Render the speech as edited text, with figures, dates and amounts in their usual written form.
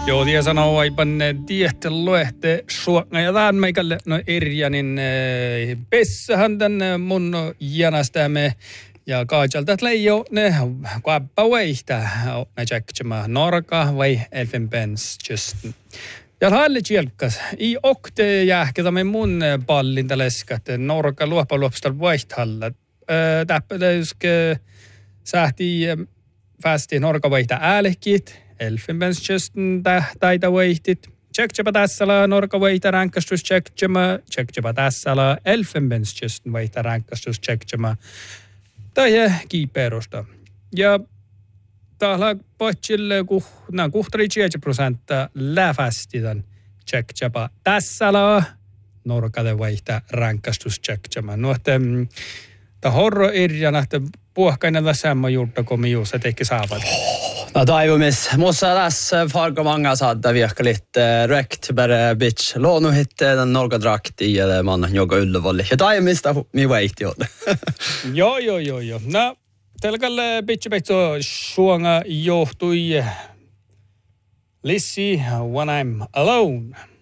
Joo, tiedä sanoo aipan tiehtä luehte suokna ja tämän meikälle no Irjanin pessähän tän mun janastämme ja kaajalta että leijo ne kuappa veihtä ne tjekkima Norka vai Elfenbens just. Ja halle tjelkas i okte jähketämme mun pallin täleskat Norka luopalopstal vaihthalla. Täppälöske sähti fasti Norka vaihta äälekit. Elfenbenskysten taita vaihtit. Tjekkjapa tassala Norka vaihta rankastus tjekkjapa tassala Elfenbenskysten vaihta rankastus tjekkjama. Tai kiiperusta. Ja täällä patsille kuhtari 7% läfästitän tjekkjapa tassala Norkalle vaihta rankastus tjekkjama. Nuotte ta horro irjana että puhkainella samma julta komius että ehkä saavat. No toivomis. Mussa tässä farko många saada virkka lite rökt bara bitch. Lånu hitte den Norga drakt i eller man jogga Ullevål. Ja toivomista mi wait jo. Joo. No telkalle bitch betso suonga johtui Lissi when I'm alone.